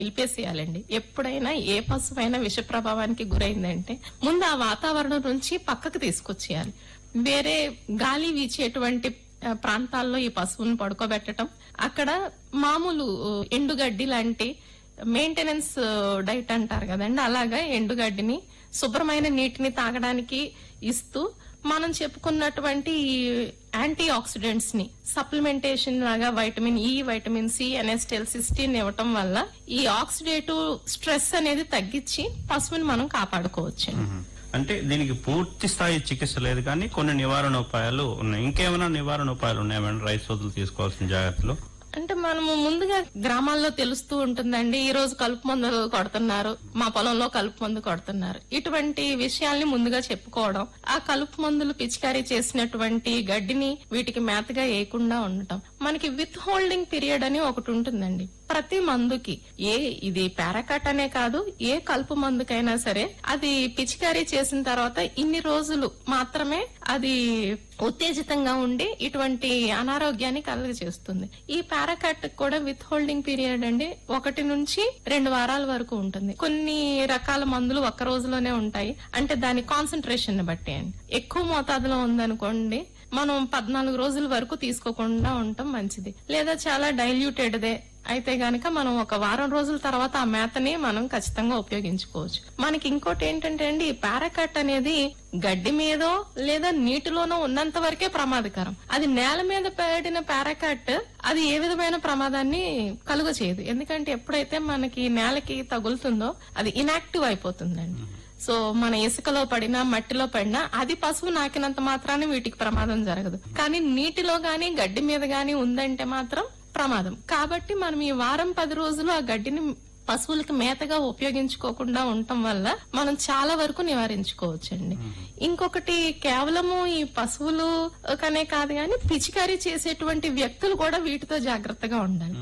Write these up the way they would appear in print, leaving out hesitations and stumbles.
నిలిపేసేయాలండి. ఎప్పుడైనా ఏ పశువైనా విష ప్రభావానికి గురైందంటే ముందు ఆ వాతావరణం నుంచి పక్కకు తీసుకొచ్చేయాలి. వేరే గాలి వీచేటువంటి ప్రాంతాల్లో ఈ పశువుని పడుకోబెట్టడం, అక్కడ మామూలు ఎండుగడ్డి లాంటి మెయింటెనెన్స్ డైట్ అంటారు కదండి, అలాగా ఎండుగడ్డిని శుభ్రమైన నీటిని తాగడానికి ఇస్తూ మనం చెప్పుకున్నటువంటి యాంటీ ఆక్సిడెంట్స్ ని సప్లిమెంటేషన్ లాగా vitamin E, vitamin C, ఎనెస్టెల్, cystine ఇవ్వటం వల్ల ఈ ఆక్సిడేటివ్ స్ట్రెస్ అనేది తగ్గించి పశువుని మనం కాపాడుకోవచ్చు. అంటే దీనికి పూర్తి స్థాయి చికిత్స లేదు కానీ కొన్ని నివారణోపాయాలు ఉన్నాయి. ఇంకేమైనా నివారణోపాయాలు ఉన్నాయా మేడం రైతు సోదరులు తీసుకోవాల్సిన జాగ్రత్తలు? అంటే మనము ముందుగా గ్రామాల్లో తెలుస్తూ ఉంటుందండి, ఈ రోజు కలుపు మందులు కొడుతున్నారు, మా పొలంలో కలుపు మందు కొడుతున్నారు. ఇటువంటి విషయాల్ని ముందుగా చెప్పుకోవడం, ఆ కలుపు మందులు పిచికారీ చేసినటువంటి గడ్డిని వీటికి మేతగా వేయకుండా ఉండటం. మనకి విత్ హోల్డింగ్ పీరియడ్ అని ఒకటి ఉంటుందండి ప్రతి మందుకి. ఇది పారాకట్ అనే కాదు, ఏ కలుపు మందుకైనా సరే అది పిచికారీ చేసిన తర్వాత ఇన్ని రోజులు మాత్రమే అది ఉత్తేజితంగా ఉండి ఇటువంటి అనారోగ్యాన్ని కలుగజేస్తుంది. ఈ పారాకట్ కూడా విత్ హోల్డింగ్ పీరియడ్ అండి 1 నుంచి 2 వారాల వరకు ఉంటుంది. కొన్ని రకాల మందులు ఒక్క రోజులోనే ఉంటాయి, అంటే దాని కాన్సన్ట్రేషన్ బట్టి అండి. ఎక్కువ మోతాదులో ఉందనుకోండి మనం 14 రోజుల వరకు తీసుకోకుండా ఉండటం మంచిది. లేదా చాలా డైల్యూటెడ్దే అయితే గనక మనం 1 వారం రోజుల తర్వాత ఆ మేతని మనం ఖచ్చితంగా ఉపయోగించుకోవచ్చు. మనకి ఇంకోటి ఏంటంటే అండి, ఈ పారాకట్ అనేది గడ్డి మీదో లేదా నీటిలోనో ఉన్నంత వరకే ప్రమాదకరం. అది నేల మీద పడిన పారాకట్ అది ఏ విధమైన ప్రమాదాన్ని కలుగచేయదు. ఎందుకంటే ఎప్పుడైతే మనకి నేలకి తగులుతుందో అది ఇనాక్టివ్ అయిపోతుందండి. సో మన ఇసుకలో పడినా మట్టిలో పడినా అది పశువు నాకినంత మాత్రాన్ని వీటికి ప్రమాదం జరగదు. కానీ నీటిలో గాని గడ్డి మీద గాని ఉందంటే మాత్రం ప్రమాదం. కాబట్టి మనం ఈ వారం 10 రోజులు ఆ గడ్డిని పశువులకి మేతగా ఉపయోగించుకోకుండా ఉండటం వల్ల మనం చాలా వరకు నివారించుకోవచ్చండి. ఇంకొకటి కేవలము ఈ పశువులు కనే కాదు గాని పిచికారీ చేసేటువంటి వ్యక్తులు కూడా వీటితో జాగ్రత్తగా ఉండాలి.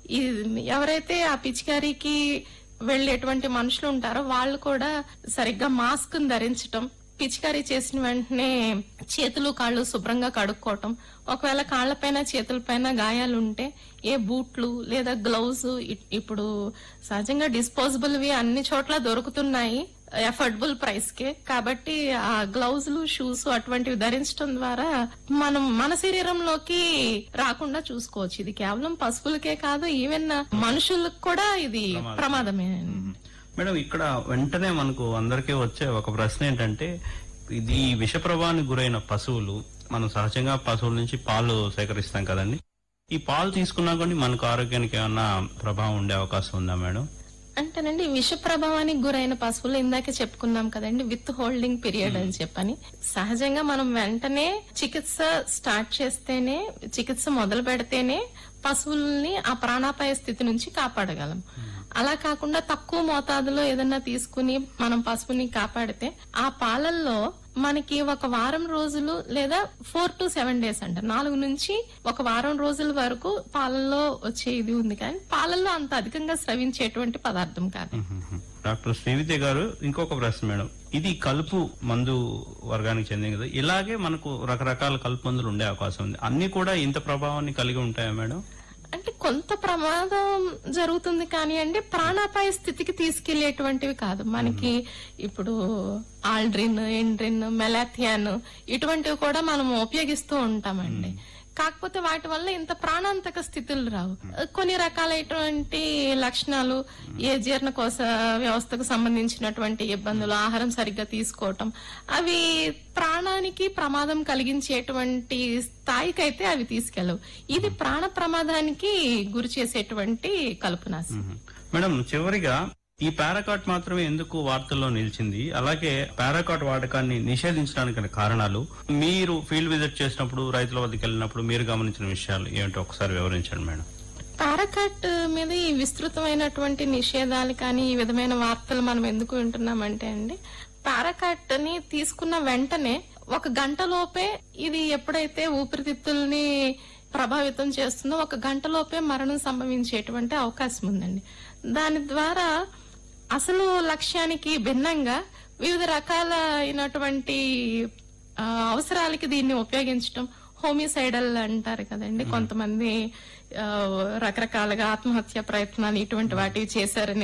ఎవరైతే ఆ పిచికారీకి వెళ్లేటువంటి మనుషులు ఉంటారో వాళ్ళు కూడా సరిగ్గా మాస్క్ ధరించటం, పిచికారీ చేసిన వెంటనే చేతులు కాళ్ళు శుభ్రంగా కడుక్కోవటం, ఒకవేళ కాళ్లపైన చేతులపైన గాయాలుంటే ఏ బూట్లు లేదా గ్లౌజ్, ఇప్పుడు సహజంగా డిస్పోజబుల్వి అన్ని చోట్ల దొరుకుతున్నాయి అఫోర్డబుల్ ప్రైస్ కే. కాబట్టి ఆ గ్లౌజులు, షూస్ అటువంటివి ధరించడం ద్వారా మనం మన శరీరంలోకి రాకుండా చూసుకోవచ్చు. ఇది కేవలం పశువులకే కాదు, ఈవెన్ మనుషులకు కూడా ఇది ప్రమాదమే. మేడం, ఇక్కడ వెంటనే మనకు అందరికీ వచ్చే ఒక ప్రశ్న ఏంటంటే, ఇది విష ప్రభావానికి గురైన పశువులు, మనం సహజంగా పశువుల నుంచి పాలు సేకరిస్తాం కదండి, ఈ పాలు తీసుకున్నా కానీ మనకు ఆరోగ్యానికి ఏమన్నా ప్రభావం ఉండే అవకాశం ఉందా మేడం? అంటేనండి, విష ప్రభావానికి గురైన పశువులు ఇందాకే చెప్పుకున్నాం కదండి, విత్ హోల్డింగ్ పీరియడ్ అని చెప్పని. సహజంగా మనం వెంటనే చికిత్స స్టార్ట్ చేస్తేనే, చికిత్స మొదలు పెడితేనే పశువుల్ని ఆ ప్రాణాపాయ స్థితి నుంచి కాపాడగలం. అలా కాకుండా తక్కువ మోతాదులో ఏదన్నా తీసుకుని మనం పశువుని కాపాడితే ఆ పాలల్లో మనకి 1 వారం రోజులు లేదా 4 to 7 days అంట, 4 నుంచి 1 వారం రోజుల వరకు పాలల్లో వచ్చే ఇది ఉంది. కానీ పాలల్లో అంత అధికంగా స్రవించేటువంటి పదార్థం కాదు. డాక్టర్ శ్రీవిద్య గారు, ఇంకొక ప్రశ్న మేడం, ఇది కలుపు మందు వర్గానికి చెందింది కదా, ఇలాగే మనకు రకరకాల కలుపు మందులు ఉండే అవకాశం ఉంది. అన్ని కూడా ఇంత ప్రభావాన్ని కలిగి ఉంటాయా మేడం? అంటే కొంత ప్రమాదం జరుగుతుంది కానీ అండి, ప్రాణాపాయ స్థితికి తీసుకెళ్లేటువంటివి కాదు. మనకి ఇప్పుడు ఆల్డ్రిన్, ఎండ్రిన్, మెలాథియాన్ ఇటువంటివి కూడా మనం ఉపయోగిస్తూ ఉంటామండి. కాకపోతే వాటి వల్ల ఇంత ప్రాణాంతక స్థితులు రావు. కొన్ని రకాలైనటువంటి లక్షణాలు, ఏ జీర్ణకోశ వ్యవస్థకు సంబంధించినటువంటి ఇబ్బందులు, ఆహారం సరిగ్గా తీసుకోవటం, అవి ప్రాణానికి ప్రమాదం కలిగించేటువంటి స్థాయికైతే అవి తీసుకెళ్ళవు. ఇది ప్రాణ ప్రమాదానికి గురి చేసేటువంటి కలుపునాశం. మేడం, చివరిగా ఈ పారాకాట్ మాత్రమే ఎందుకు వార్తల్లో నిలిచింది, అలాగే పారాకాట్ వాడకాన్ని నిషేధించడానికి కారణాలు, మీరు ఫీల్డ్ విజిట్ చేసినప్పుడు, రైతుల వద్దకు వెళ్ళినప్పుడు మీరు గమనించిన విషయాలు ఏమిటో ఒకసారి వివరించండి మేడం. పారాకాట్ మీద ఈ విస్తృతమైనటువంటి నిషేధాలు కానీ ఈ విధమైన వార్తలు మనం ఎందుకు వింటున్నామంటే అండి, పారాకాట్ ని తీసుకున్న వెంటనే 1 గంటలోపే ఇది ఎప్పుడైతే ఊపిరితిత్తుల్ని ప్రభావితం చేస్తుందో 1 గంటలోపే మరణం సంభవించేటువంటి అవకాశం ఉందండి. దాని ద్వారా అసలు లక్ష్యానికి భిన్నంగా వివిధ రకాలైనటువంటి అవసరాలకి దీన్ని ఉపయోగించడం, హోమిసైడల్ అంటారు కదండి, కొంతమంది రకరకాలుగా ఆత్మహత్య ప్రయత్నాలు ఇటువంటి వాటివి చేశారని